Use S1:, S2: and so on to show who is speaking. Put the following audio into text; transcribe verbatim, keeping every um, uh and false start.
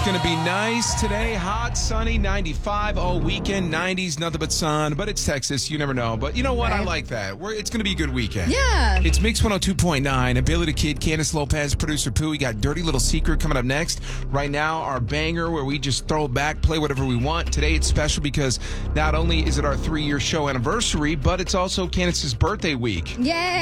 S1: going to be nice today. Hot, sunny, ninety-five all weekend, nineties, nothing but sun. But it's Texas. You never know. But you know what?
S2: Right.
S1: I like that. We're, it's going to be a good weekend.
S2: Yeah.
S1: It's Mix one oh two point nine. And Billy the Kid, Candace Lopez, producer Pooh. We got Dirty Little Secret coming up next. Right now, our banger where we just throw back, play whatever we want. Today it's special because not only is it our three-year show anniversary, but it's also Candace's birthday week.
S2: Yay.